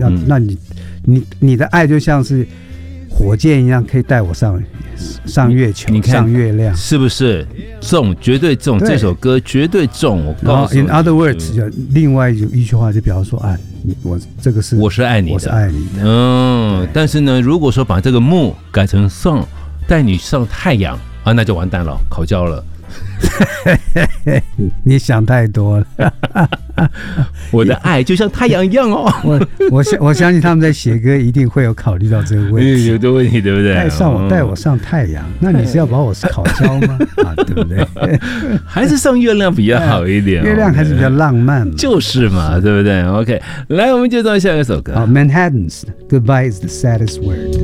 那你的爱就像是火箭一样，可以带我上月球，上月亮， 是不是中？绝对中，这首歌绝对中。我告诉你 ，In other words， 另外一句话就表示说啊，我是爱你的，我是爱你的。 但是呢，如果说把这个木改成上，带你上太阳啊，那就完蛋了，烤焦了。 你想太多了。 我的爱就像太阳一样哦。 我相信他们在写歌一定会有考虑到这个问题， 有的问题对不对？ 带我上太阳，那你是要把我烤焦吗？对不对？ 还是上月亮比较好一点？ 月亮还是比较浪漫嘛， 就是嘛，对不对 ？OK， 来，我们就到下一首歌。 Manhattan's Goodbye is the saddest word。